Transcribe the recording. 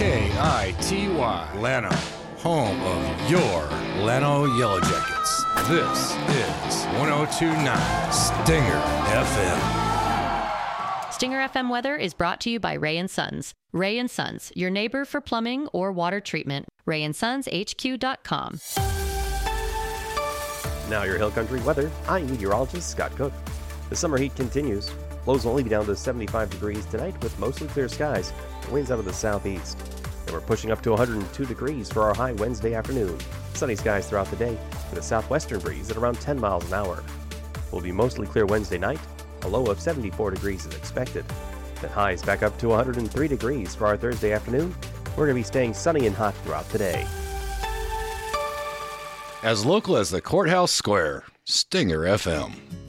Lano, home of your Lano Yellow Jackets. This is 102.9 Stinger FM. Stinger FM weather is brought to you by Ray & Sons. Ray & Sons, your neighbor for plumbing or water treatment. RayandSonsHQ.com. Now your Hill Country weather. I'm meteorologist Scott Cook. The summer heat continues. Lows will only be down to 75 degrees tonight with mostly clear skies. Winds out of the southeast. And we're pushing up to 102 degrees for our high Wednesday afternoon. Sunny skies throughout the day with a southwestern breeze at around 10 miles an hour. Will be mostly clear Wednesday night. A low of 74 degrees is expected. Then highs back up to 103 degrees for our Thursday afternoon. We're going to be staying sunny and hot throughout the day. As local as the Courthouse Square, Stinger FM.